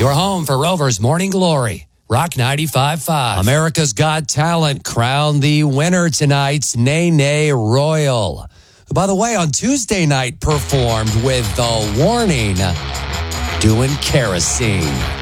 Your home for Rover's Morning Glory. Rock 95.5. America's Got Talent crowned the winner tonight's Nene Royal, who, by the way, on Tuesday night performed with The Warning, doing Kerosene.